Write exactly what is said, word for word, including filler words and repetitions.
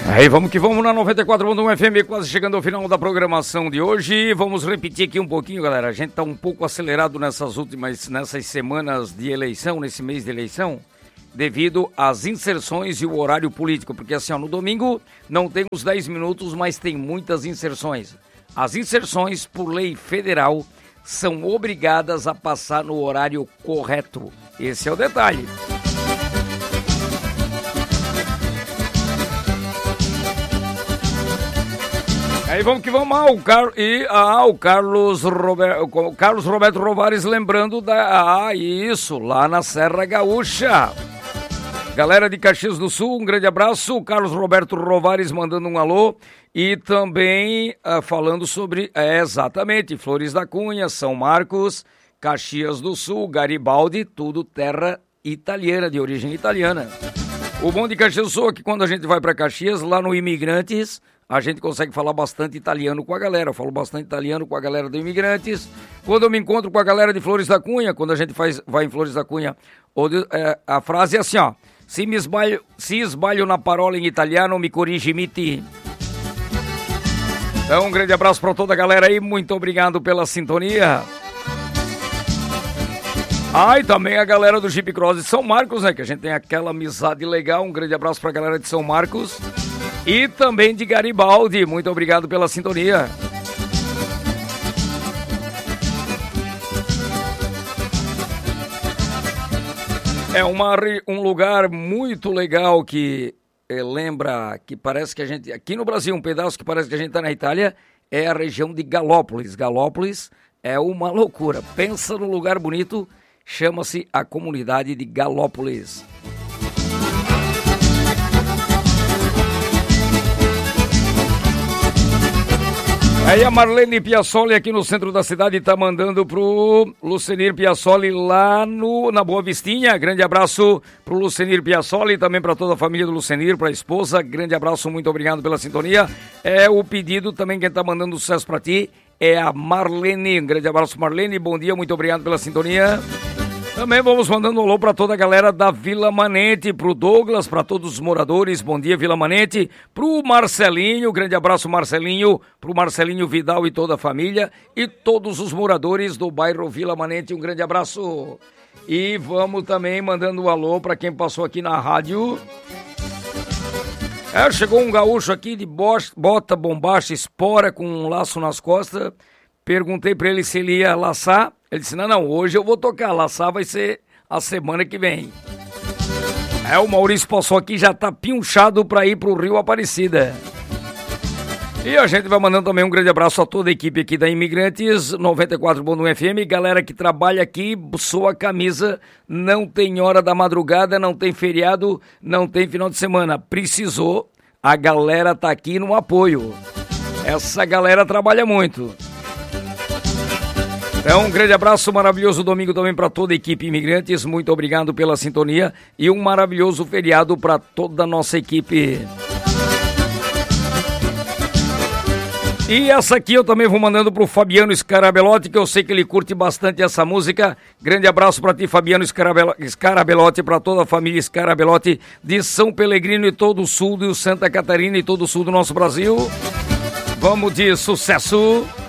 Aí vamos que vamos na noventa e quatro ponto um F M, quase chegando ao final da programação de hoje. Vamos repetir aqui um pouquinho, galera. A gente tá um pouco acelerado nessas últimas, nessas semanas de eleição, nesse mês de eleição, devido às inserções e o horário político. Porque assim, ó, no domingo não tem os dez minutos, mas tem muitas inserções. As inserções, por lei federal, são obrigadas a passar no horário correto. Esse é o detalhe. Aí vamos que vamos, ah, o, Car... e, ah, o Carlos Roberto, o Carlos Roberto Rovares lembrando da, ah, isso, lá na Serra Gaúcha. Galera de Caxias do Sul, um grande abraço, o Carlos Roberto Rovares mandando um alô e também ah, falando sobre, é, exatamente, Flores da Cunha, São Marcos, Caxias do Sul, Garibaldi, tudo terra italiana, de origem italiana. O bom de Caxias do Sul é que quando a gente vai para Caxias, lá no Imigrantes, a gente consegue falar bastante italiano com a galera. Eu falo bastante italiano com a galera do Imigrantes. Quando eu me encontro com a galera de Flores da Cunha, quando a gente faz, vai em Flores da Cunha, onde, é, a frase é assim, ó. Se me esbalho, se esbalho na parola em italiano, me corrige miti. Então, um grande abraço para toda a galera aí. Muito obrigado pela sintonia. Ah, e também a galera do Jeep Cross de São Marcos, né? Que a gente tem aquela amizade legal. Um grande abraço para a galera de São Marcos. E também de Garibaldi, muito obrigado pela sintonia. É uma, um lugar muito legal que é, lembra, que parece que a gente, aqui no Brasil, um pedaço que parece que a gente está na Itália, é a região de Galópolis. Galópolis é uma loucura, pensa num lugar bonito, chama-se a comunidade de Galópolis. Aí a Marlene Piassoli aqui no centro da cidade tá mandando pro Lucenir Piassoli lá no, na Boa Vistinha. Grande abraço pro Lucenir Piassoli, também para toda a família do Lucenir, pra esposa. Grande abraço, muito obrigado pela sintonia. É o pedido também, quem tá mandando sucesso pra ti é a Marlene. Um grande abraço, Marlene, bom dia, muito obrigado pela sintonia. Também vamos mandando um alô para toda a galera da Vila Manente, pro Douglas, para todos os moradores, bom dia Vila Manente, pro Marcelinho, grande abraço Marcelinho, pro Marcelinho Vidal e toda a família e todos os moradores do bairro Vila Manente, um grande abraço. E vamos também mandando um alô para quem passou aqui na rádio. É, chegou um gaúcho aqui de bota, bombacha, espora com um laço nas costas, perguntei para ele se ele ia laçar. Ele disse, não, não, hoje eu vou tocar, laçar vai ser a semana que vem. É, o Maurício passou aqui, já tá pinchado pra ir pro Rio Aparecida. E a gente vai mandando também um grande abraço a toda a equipe aqui da Imigrantes, noventa e quatro ponto um F M, galera que trabalha aqui, sua camisa, não tem hora da madrugada, não tem feriado, não tem final de semana. Precisou, a galera tá aqui no apoio. Essa galera trabalha muito. Então, um grande abraço, maravilhoso domingo também para toda a equipe Imigrantes, muito obrigado pela sintonia e um maravilhoso feriado para toda a nossa equipe. E essa aqui eu também vou mandando pro Fabiano Scarabelotti, que eu sei que ele curte bastante essa música. Grande abraço para ti, Fabiano Scarabelotti, para toda a família Scarabelotti de São Pellegrino e todo o sul de Santa Catarina e todo o sul do nosso Brasil. Vamos de sucesso!